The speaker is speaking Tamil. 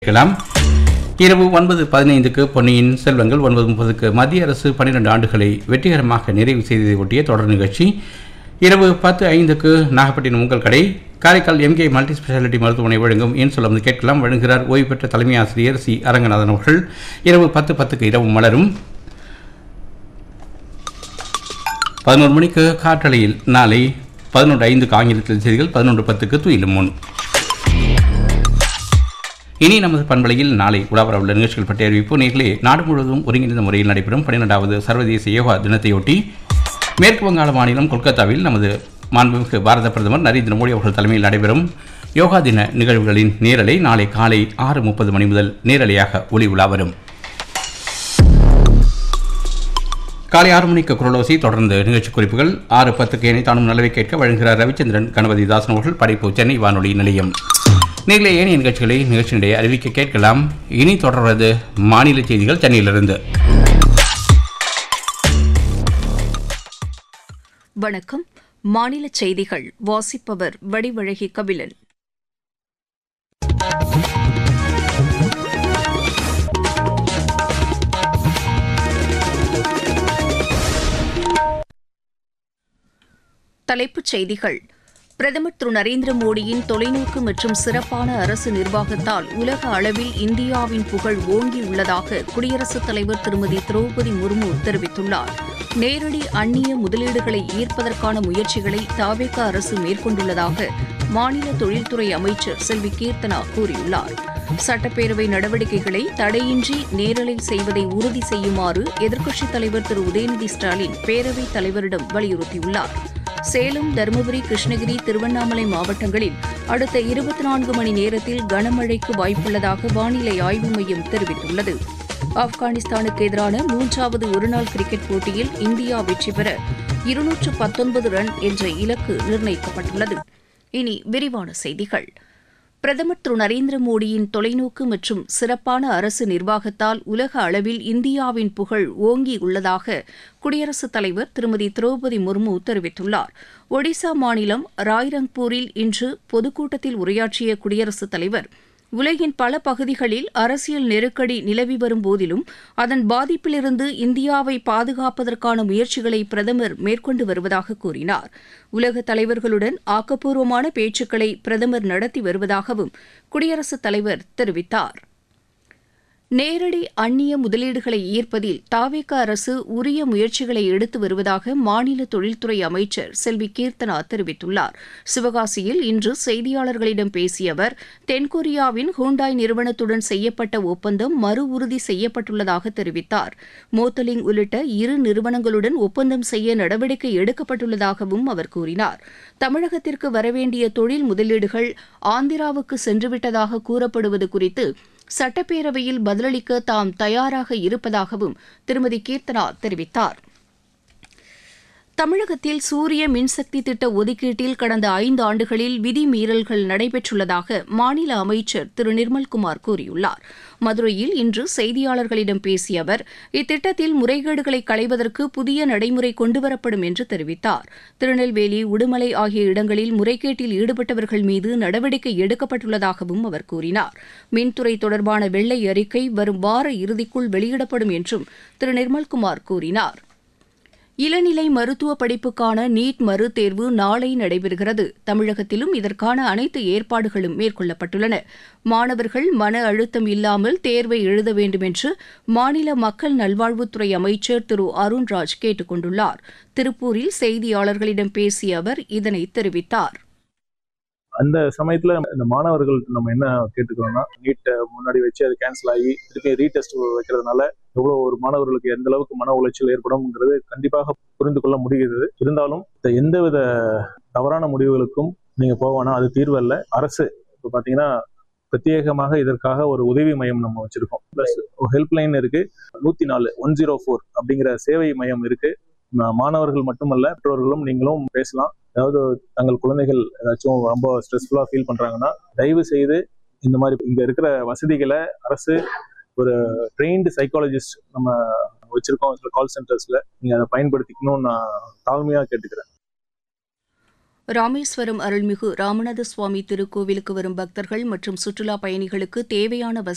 கேட்கலாம். இரவு 9:15க்கு பொன்னியின் செல்வங்கள், 9:30க்கு மத்திய அரசு 12 ஆண்டுகளை வெற்றிகரமாக நிறைவு செய்ததை ஒட்டிய தொடர் நிகழ்ச்சி. இரவு 10:05க்கு நாகப்பட்டினம் உங்கள் கடை, காரைக்கால் எம்கே மல்டி ஸ்பெஷாலிட்டி மருத்துவமனை வழங்கும் ஏன் சொல்ல கேட்கலாம். வழங்குகிறார் ஓய்வு பெற்ற தலைமை ஆசிரியர் சி அரங்கநாதன் அவர்கள். இரவு 10:10க்கு இரவு மலரும். 11 மணிக்கு காற்றலையில் நாளை 11:05க்கு ஆங்கிலத்தில் செய்திகள், 11:10க்கு துயிலும் முன். இனி நமது பண்பலையில் நாளை உலாவர உள்ள நிகழ்ச்சிகள் பற்றிய அறிவிப்பு. நேர்களே, நாடு முழுவதும் ஒருங்கிணைந்த முறையில் நடைபெறும் 12வது சர்வதேச யோகா தினத்தையொட்டி மேற்கு வங்காள மாநிலம் கொல்கத்தாவில் நமது மாண்புமிகு பாரத பிரதமர் நரேந்திர மோடி அவர்கள் தலைமையில் நடைபெறும் யோகா தின நிகழ்வுகளின் நேரலை நாளை காலை 6:30 மணி முதல் நேரலையாக ஒளி உலா வரும். காலை 6 மணிக்கு குரலோசி, தொடர்ந்து நிகழ்ச்சி குறிப்புகள். 6:10க்கு இணைத்தானும் நல்லவை கேட்க வழங்குகிறார் ரவிச்சந்திரன் கணபதிதாசன் அவர்கள். படைப்பு சென்னை வானொலி நிலையம். நீங்களே ஏனைய நிகழ்ச்சிகளை நிகழ்ச்சியிடையே அறிவிக்க கேட்கலாம். இனி தொடர்வது மாநில செய்திகள் சென்னையிலிருந்து. வணக்கம். மாநில செய்திகள் வாசிப்பவர் வடிவழகி கபிலன். தலைப்புச் செய்திகள். பிரதமர் திரு நரேந்திர மோடியின் தொலைநோக்கு மற்றும் சிறப்பான அரசு நிர்வாகத்தால் உலக அளவில் இந்தியாவின் புகழ் ஓங்கியுள்ளதாக குடியரசுத் தலைவர் திருமதி திரௌபதி முர்மு தெரிவித்துள்ளார். நேரடி அந்நிய முதலீடுகளை ஈர்ப்பதற்கான முயற்சிகளை தவேக அரசு மேற்கொண்டுள்ளதாக மாநில தொழில்துறை அமைச்சர் செல்வி கீர்த்தனா கூறியுள்ளார். சட்டப்பேரவை நடவடிக்கைகளை தடையின்றி நேரலை செய்வதை உறுதி செய்யுமாறு எதிர்க்கட்சித் தலைவர் திரு உதயநிதி ஸ்டாலின் பேரவைத் தலைவரிடம் வலியுறுத்தியுள்ளார். சேலம், தருமபுரி, கிருஷ்ணகிரி, திருவண்ணாமலை மாவட்டங்களில் அடுத்த 24 மணி நேரத்தில் கனமழைக்கு வாய்ப்புள்ளதாக வானிலை ஆய்வு மையம் தெரிவித்துள்ளது. ஆப்கானிஸ்தானுக்கு எதிரான 3வது ஒருநாள் கிரிக்கெட் போட்டியில் இந்தியா வெற்றி பெற 219 ரன் என்ற இலக்கு நிர்ணயிக்கப்பட்டுள்ளது. இனி விரிவான செய்திகள். பிரதமர் திரு நரேந்திர மோடியின் தொலைநோக்கு மற்றும் சிறப்பான அரசு நிர்வாகத்தால் உலக அளவில் இந்தியாவின் புகழ் ஓங்கியுள்ளதாக குடியரசுத் தலைவர் திருமதி திரௌபதி முர்மு தெரிவித்துள்ளார். ஒடிசா மாநிலம் ராய்ரங்பூரில் இன்று பொதுக்கூட்டத்தில் உரையாற்றிய குடியரசுத் தலைவர், உலகின் பல பகுதிகளில் அரசியல் நெருக்கடி நிலவி வரும் போதிலும் அதன் பாதிப்பிலிருந்து இந்தியாவை பாதுகாப்பதற்கான முயற்சிகளை பிரதமர் மேற்கொண்டு வருவதாக கூறினார். உலக தலைவர்களுடன் ஆக்கப்பூர்வமான பேச்சுக்களை பிரதமர் நடத்தி வருவதாகவும் குடியரசுத் தலைவர் தெரிவித்தார். நேரடி அந்நிய முதலீடுகளை ஈர்ப்பதில் தவேக அரசு உரிய முயற்சிகளை எடுத்து வருவதாக மாநில தொழில்துறை அமைச்சர் செல்வி கீர்த்தனா தெரிவித்துள்ளார். சிவகாசியில் இன்று செய்தியாளர்களிடம் பேசிய அவர், தென்கொரியாவின் ஹூண்டாய் நிறுவனத்துடன் செய்யப்பட்ட ஒப்பந்தம் மறு உறுதி செய்யப்பட்டுள்ளதாக தெரிவித்தார். மோத்தலிங் உள்ளிட்ட 2 நிறுவனங்களுடன் ஒப்பந்தம் செய்ய நடவடிக்கை எடுக்கப்பட்டுள்ளதாகவும் அவர் கூறினார். தமிழகத்திற்கு வரவேண்டிய தொழில் முதலீடுகள் ஆந்திராவுக்கு சென்றுவிட்டதாக கூறப்படுவது குறித்து சட்டப்பேரவையில் பதிலளிக்க தாம் தயாராக இருப்பதாகவும் திருமதி கீர்த்தனா தெரிவித்தார். தமிழகத்தில் சூரிய மின்சக்தி திட்ட ஒதுக்கீட்டில் கடந்த 5 ஆண்டுகளில் விதிமீறல்கள் நடைபெற்றுள்ளதாக மாநில அமைச்சர் திரு நிர்மல்குமார் கூறியுள்ளார். மதுரையில் இன்று செய்தியாளர்களிடம் பேசிய அவர், இத்திட்டத்தில் முறைகேடுகளை களைவதற்கு புதிய நடைமுறை கொண்டுவரப்படும் என்று தெரிவித்தார். திருநெல்வேலி, உடுமலை ஆகிய இடங்களில் முறைகேட்டில் ஈடுபட்டவர்கள் மீது நடவடிக்கை எடுக்கப்பட்டுள்ளதாகவும் அவர் கூறினார். மின்துறை தொடர்பான வெள்ளை அறிக்கை வரும் வார இறுதிக்குள் வெளியிடப்படும் என்றும் திரு நிர்மல்குமார் கூறினார். இளநிலை மருத்துவ படிப்புக்கான நீட் மறுதேர்வு நாளை நடைபெறுகிறது. தமிழகத்திலும் இதற்கான அனைத்து ஏற்பாடுகளும் மேற்கொள்ளப்பட்டுள்ளன. மாணவர்கள் மன அழுத்தம் இல்லாமல் தேர்வை எழுத வேண்டும் என்று மாநில மக்கள் நல்வாழ்வுத்துறை அமைச்சர் திரு அருண்ராஜ் கேட்டுக் கொண்டுள்ளார். திருப்பூரில் செய்தியாளர்களிடம் பேசிய அவர் இதனை தெரிவித்தார். அந்த சமயத்துல இந்த மாணவர்கள் நம்ம என்ன கேட்டுக்கிறோம்னா, நீட்டை முன்னாடி வச்சு அது கேன்சல் ஆகி திருப்பி ரீடெஸ்ட் வைக்கிறதுனால எவ்வளவு ஒரு மாணவர்களுக்கு எந்த அளவுக்கு மன உளைச்சல் ஏற்படும்ங்கிறது கண்டிப்பாக புரிந்து கொள்ள முடிகிறது. இருந்தாலும் எந்தவித தவறான முடிவுகளுக்கும் நீங்க போவானா, அது தீர்வு அல்ல. அரசு இப்போ பாத்தீங்கன்னா பிரத்யேகமாக இதற்காக ஒரு உதவி மையம் நம்ம வச்சிருக்கோம். பிளஸ் ஹெல்ப்லைன் இருக்கு, 104 104 அப்படிங்கிற சேவை மையம் இருக்கு. மாணவர்கள் மட்டுமல்ல, பெற்றோர்களும் நீங்களும் பேசலாம். அதாவது தங்கள் குழந்தைகள் ஏதாச்சும் ரொம்ப ஸ்ட்ரெஸ்ஃபுல்லா ஃபீல் பண்றாங்கன்னா, தயவு செய்து இந்த மாதிரி இங்க இருக்கிற வசதிகளை அரசு ஒரு ட்ரெயின்டு சைக்காலஜிஸ்ட் நம்ம வச்சிருக்கோம் கால் சென்டர்ஸ்ல, நீங்க அதை பயன்படுத்திக்கணும்னு நான் தாழ்மையா கேட்டுக்கிறேன். ராமேஸ்வரம் அருள்மிகு ராமநாத சுவாமி திருக்கோவிலுக்கு வரும் பக்தர்கள் மற்றும் சுற்றுலா பயணிகளுக்கு தேவையான